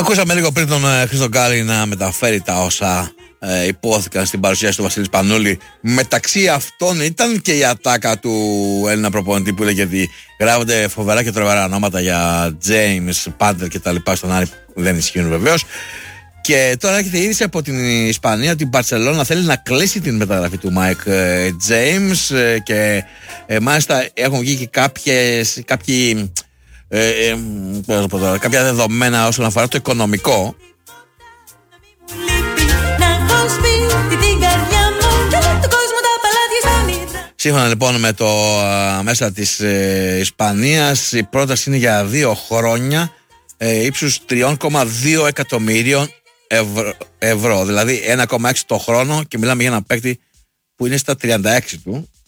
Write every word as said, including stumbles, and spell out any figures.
Ακούσαμε λίγο πριν τον ε, Χρήστο Γκάλη να μεταφέρει τα όσα ε, υπόθηκαν στην παρουσίαση του Βασίλη Σπανούλη. Μεταξύ αυτών ήταν και η ατάκα του Έλληνα προπονητή που έλεγε ότι γράφονται φοβερά και τρομερά ονόματα για James, Πάντερ και τα λοιπά στον Άρη, που δεν ισχύουν βεβαίως. Και τώρα έρχεται η είδηση από την Ισπανία ότι η Μπαρσελόνα θέλει να κλείσει την μεταγραφή του Μάικ James ε, και ε, μάλιστα έχουν βγει και κάποιες, κάποιοι, ε, ε, τώρα, κάποια δεδομένα όσον αφορά το οικονομικό. Σύμφωνα λοιπόν με το α, μέσα της ε, Ισπανίας, η πρόταση είναι για δύο χρόνια ε, ύψους τρία κόμμα δύο εκατομμύριων ευρώ, ευρώ, δηλαδή ένα κόμμα έξι το χρόνο, και μιλάμε για ένα παίκτη που είναι στα τριάντα έξι του.